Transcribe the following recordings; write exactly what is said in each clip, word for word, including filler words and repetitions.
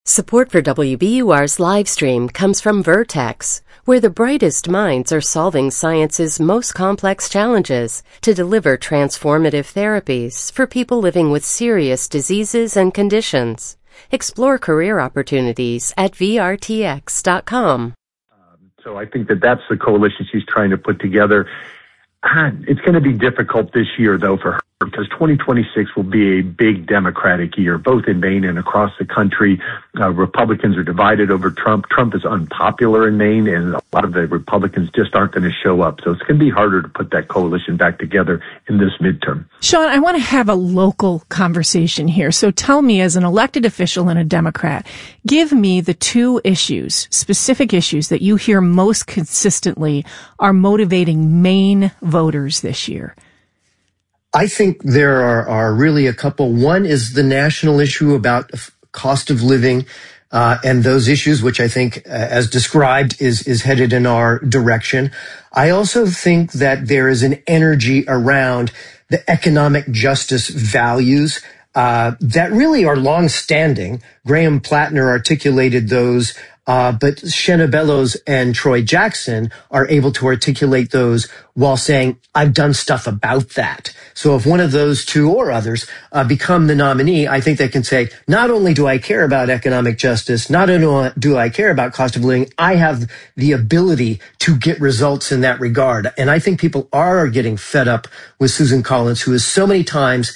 Support for W B U R's live stream comes from Vertex, where the brightest minds are solving science's most complex challenges to deliver transformative therapies for people living with serious diseases and conditions. Explore career opportunities at V R T X dot com. Um, so I think that that's the coalition she's trying to put together. Ah, it's going to be difficult this year, though, for her, because twenty twenty-six will be a big Democratic year, both in Maine and across the country. Uh, Republicans are divided over Trump. Trump is unpopular in Maine, and a lot of the Republicans just aren't going to show up. So it's going to be harder to put that coalition back together in this midterm. Sean, I want to have a local conversation here. So tell me, as an elected official and a Democrat, give me the two issues, specific issues that you hear most consistently are motivating Maine voters this year. I think there are, are really a couple. One is the national issue about cost of living, uh, and those issues, which I think, uh, as described, is, is headed in our direction. I also think that there is an energy around the economic justice values, uh, that really are long-standing. Graham Plattner articulated those, Uh, but Shenna Bellows and Troy Jackson are able to articulate those while saying, I've done stuff about that. So if one of those two or others uh, become the nominee, I think they can say, not only do I care about economic justice, not only do I care about cost of living, I have the ability to get results in that regard. And I think people are getting fed up with Susan Collins, who has so many times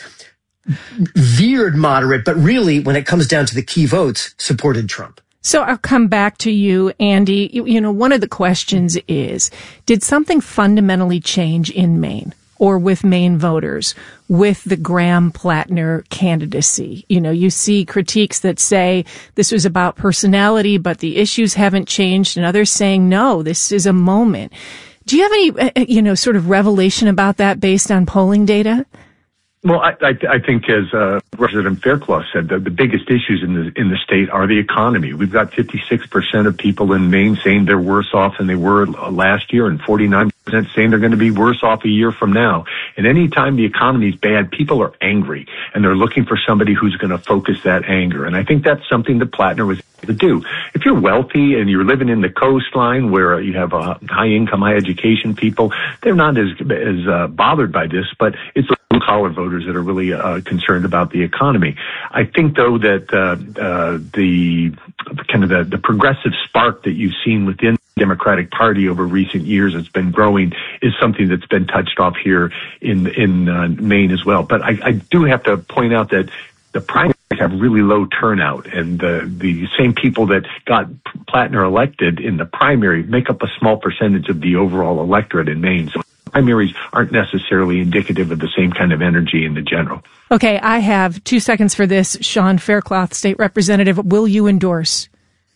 veered moderate, but really, when it comes down to the key votes, supported Trump. So I'll come back to you, Andy. You, you know, one of the questions is, did something fundamentally change in Maine or with Maine voters with the Graham Plattner candidacy? You know, you see critiques that say this was about personality, but the issues haven't changed, and others saying, no, this is a moment. Do you have any, you know, sort of revelation about that based on polling data? Well, I, I, I think, as uh, Representative Fairclough said, the, the biggest issues in the in the state are the economy. We've got fifty-six percent of people in Maine saying they're worse off than they were last year, and forty-nine percent saying they're going to be worse off a year from now. And any time the economy is bad, people are angry, and they're looking for somebody who's going to focus that anger. And I think that's something that Plattner was able to do. If you're wealthy and you're living in the coastline where you have a high income, high education people, they're not as as uh, bothered by this, but it's blue-collar voters that are really uh, concerned about the economy. I think, though, that uh, uh, the kind of the, the progressive spark that you've seen within the Democratic Party over recent years, it's been growing, is something that's been touched off here in in uh, Maine as well. But I, I do have to point out that the primaries have really low turnout, and the the same people that got Plattner elected in the primary make up a small percentage of the overall electorate in Maine. So primaries aren't necessarily indicative of the same kind of energy in the general. Okay, I have two seconds for this. Sean Fairclough, State Representative, will you endorse?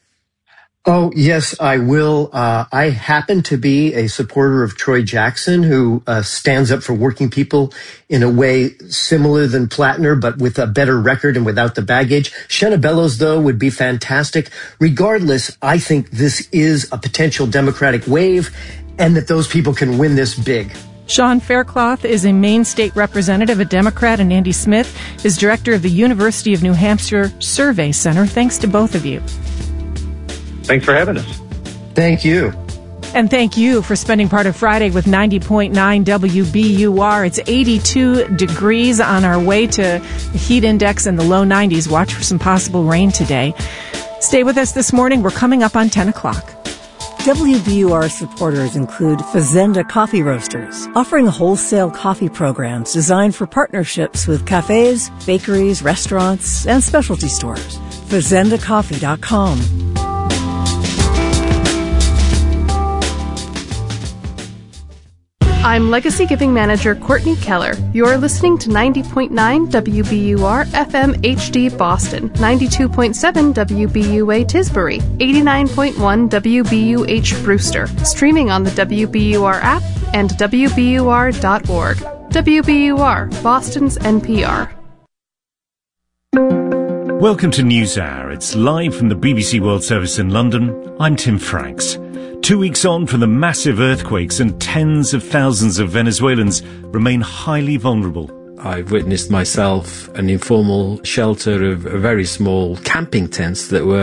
Oh, yes, I will. Uh, I happen to be a supporter of Troy Jackson, who uh, stands up for working people in a way similar than Plattner, but with a better record and without the baggage. Shenna Bellows, though, would be fantastic. Regardless, I think this is a potential Democratic wave, and that those people can win this big. Sean Fairclough is a Maine State Representative, a Democrat, and Andy Smith is Director of the University of New Hampshire Survey Center. Thanks to both of you. Thanks for having us. Thank you. And thank you for spending part of Friday with ninety point nine W B U R. It's eighty-two degrees, on our way to the heat index in the low nineties. Watch for some possible rain today. Stay with us this morning. We're coming up on ten o'clock. W B U R supporters include Fazenda Coffee Roasters, offering wholesale coffee programs designed for partnerships with cafes, bakeries, restaurants, and specialty stores. fazenda coffee dot com. I'm Legacy Giving Manager Courtney Keller. You're listening to ninety point nine W B U R F M H D Boston, ninety-two point seven W B U A Tisbury, eighty-nine point one W B U H Brewster, streaming on the W B U R app and W B U R dot org. W B U R, Boston's N P R. Welcome to NewsHour. It's live from the B B C World Service in London. I'm Tim Franks. Two weeks on from the massive earthquakes, and tens of thousands of Venezuelans remain highly vulnerable. I've witnessed myself an informal shelter of very small camping tents that were